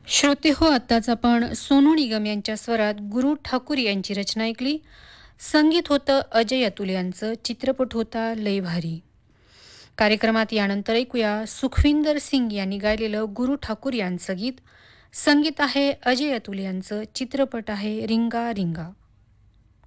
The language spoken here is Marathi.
श्रोते हो, आत्ताच आपण सोनू निगम यांच्या स्वरात गुरु ठाकूर यांची रचना ऐकली. संगीत होतं अजय अतुल यांचं, चित्रपट होता लय भारी. कार्यक्रमात यानंतर ऐकूया सुखविंदर सिंग यांनी गायलेलं गुरु ठाकूर यांचं गीत. संगीत आहे अजय अतुल यांचं, चित्रपट आहे रिंगा रिंगा.